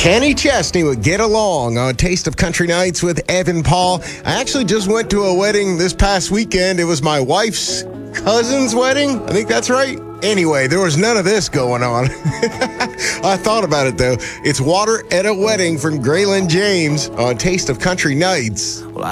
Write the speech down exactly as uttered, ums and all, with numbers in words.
Kenny Chesney would get along on Taste of Country Nights with Evan Paul. I actually just went to a wedding this past weekend. It was my wife's cousin's wedding. I think that's right. Anyway, there was none of this going on. I thought about it, though. It's Water at a Wedding from Graylin James on Taste of Country Nights. Well, I